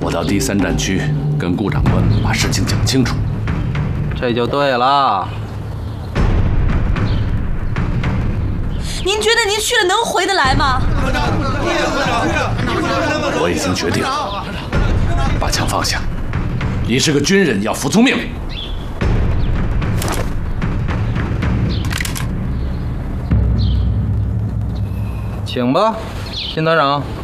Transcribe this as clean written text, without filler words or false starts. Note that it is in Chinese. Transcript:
我到第3战区跟顾长官把事情讲清楚。 这就对了。 您觉得您去了能回得来吗？ 我已经决定了，把枪放下。你是个军人，要服从命令。 请吧，金团长。